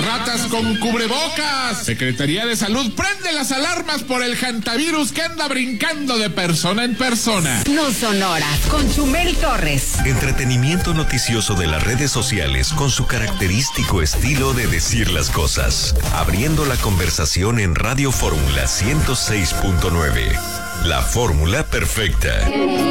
Ratas con cubrebocas. Secretaría de Salud prende las alarmas por el hantavirus que anda brincando de persona en persona. No son horas, con Chumel Torres. Entretenimiento noticioso de las redes sociales con su característico estilo de decir las cosas. Abriendo la conversación en Radio Fórmula 106.9. La fórmula perfecta.